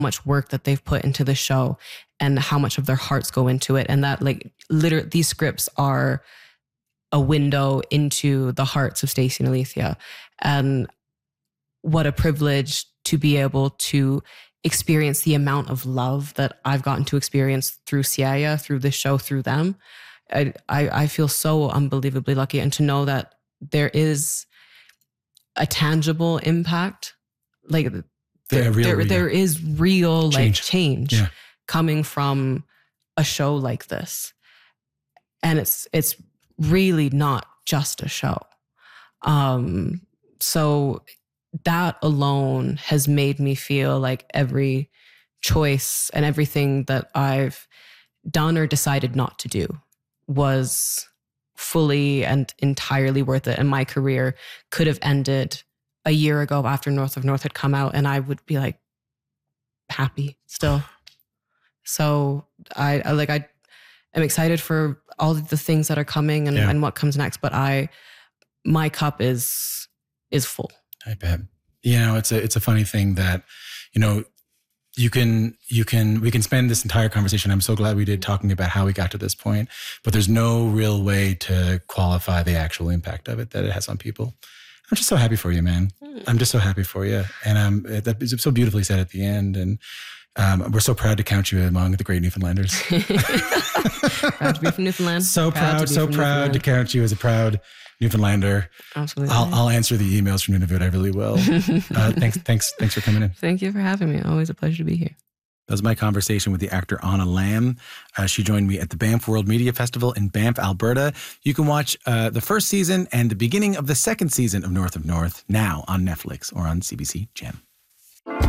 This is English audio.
much work that they've put into the show and how much of their hearts go into it. And that like literally these scripts are a window into the hearts of Stacey and Alethea. And what a privilege to be able to experience the amount of love that I've gotten to experience through Siaya, through this show, through them. I feel so unbelievably lucky, and to know that there is a tangible impact, like there is real like change coming from a show like this, and it's really not just a show. So that alone has made me feel like every choice and everything that I've done or decided not to do was fully and entirely worth it. And my career could have ended a year ago after North of North had come out, and I would be like happy still. So I am excited for all of the things that are coming and what comes next. But my cup is full. I bet. You know, it's a funny thing that, you know, we can spend this entire conversation. I'm so glad we did, talking about how we got to this point, but there's no real way to qualify the actual impact of it that it has on people. I'm just so happy for you, man. I'm just so happy for you. And that is so beautifully said at the end. And we're so proud to count you among the great Newfoundlanders. Proud to be from Newfoundland. So proud to count you as a proud Newfoundlander. Absolutely. I'll answer the emails from Nunavut. I really will. Thanks for coming in. Thank you for having me. Always a pleasure to be here. That was my conversation with the actor Anna Lamb. She joined me at the Banff World Media Festival in Banff, Alberta. You can watch the first season and the beginning of the second season of North of North now on Netflix or on CBC Gem.